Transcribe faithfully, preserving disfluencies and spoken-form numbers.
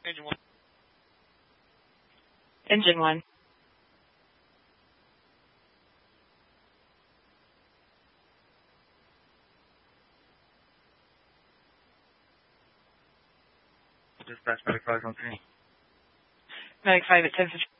Engine one. Engine one. Dispatch Medic five on scene. Medic five at ten fifty.